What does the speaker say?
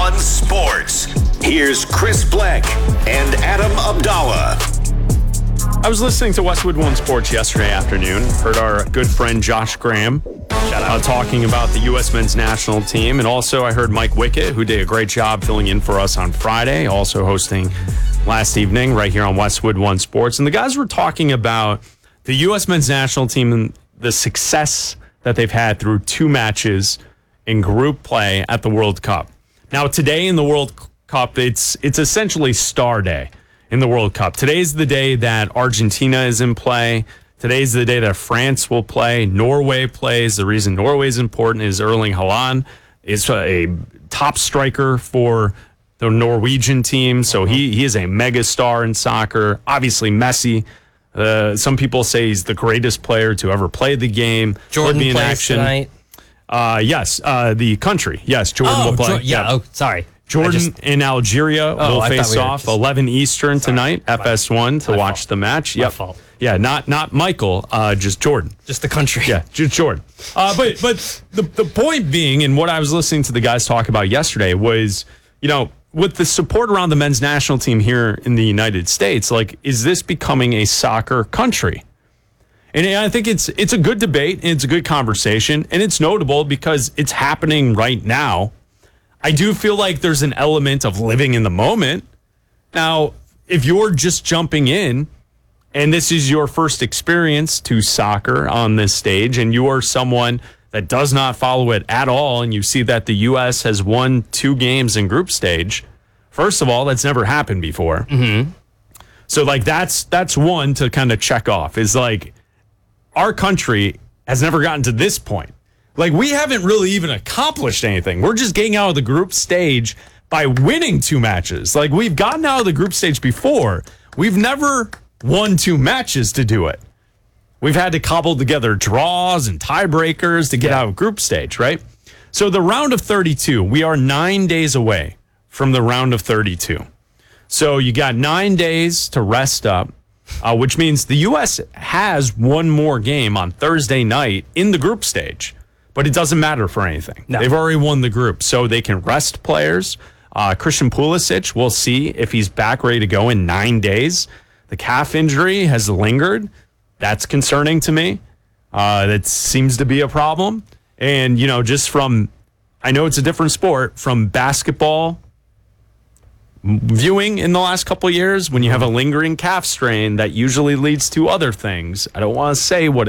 One Sports. Here's Chris Bleck and Adam Abdallah. I was listening to Westwood One Sports yesterday afternoon. Heard our good friend Josh Graham talking about the U.S. men's national team. And also I heard Mike Wickett, who did a great job filling in for us on Friday, also hosting last evening right here on Westwood One Sports. And the guys were talking about the U.S. men's national team and the success that they've had through two matches in group play at the World Cup. Now, today in the World Cup, it's essentially Star Day in the World Cup. Today's the day that Argentina is in play. Today's the day that France will play. Norway plays. The reason Norway is important is Erling Haaland is a top striker for the Norwegian team. So he is a mega star in soccer. Obviously, Messi. Some people say he's the greatest player to ever play the game. Jordan plays tonight. Yes, the country. Yes, Jordan will play. Sorry. Jordan in Algeria will face off 11 Eastern tonight, FS1, to watch the match. My fault. Yeah, not Michael, just Jordan. Just the country. Yeah, just Jordan. But the point being, and what I was listening to the guys talk about yesterday was, with the support around the men's national team here in the United States, is this becoming a soccer country? And I think it's a good debate, and it's a good conversation, and it's notable because it's happening right now. I do feel like there's an element of living in the moment. Now, if you're just jumping in, and this is your first experience to soccer on this stage, and you are someone that does not follow it at all, and you see that the U.S. has won 2 games in group stage, first of all, that's never happened before. Mm-hmm. So, that's one to kind of check off, is our country has never gotten to this point. We haven't really even accomplished anything. We're just getting out of the group stage by winning 2 matches. We've gotten out of the group stage before. We've never won 2 matches to do it. We've had to cobble together draws and tiebreakers to get out of group stage, right? So the round of 32, we are 9 days away from the round of 32. So you got 9 days to rest up, which means the U.S. has one more game on Thursday night in the group stage. But it doesn't matter for anything. No. They've already won the group, so they can rest players. Christian Pulisic, we'll see if he's back ready to go in 9 days. The calf injury has lingered. That's concerning to me. That seems to be a problem. And, just from, I know it's a different sport, from basketball viewing in the last couple of years, when you have a lingering calf strain, that usually leads to other things. I don't want to say what